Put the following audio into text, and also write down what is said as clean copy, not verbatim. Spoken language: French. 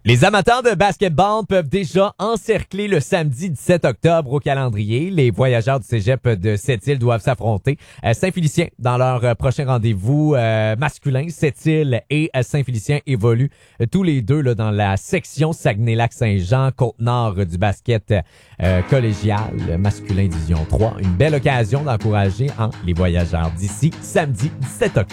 Les amateurs de basketball peuvent déjà encercler le samedi 17 octobre au calendrier. Les voyageurs du cégep de Sept-Îles doivent s'affronter à Saint-Félicien dans leur prochain rendez-vous masculin. Sept-Îles et Saint-Félicien évoluent tous les deux là, dans la section Saguenay-Lac-Saint-Jean, Côte-Nord du basket collégial masculin Division 3. Une belle occasion d'encourager les voyageurs d'ici samedi 17 octobre.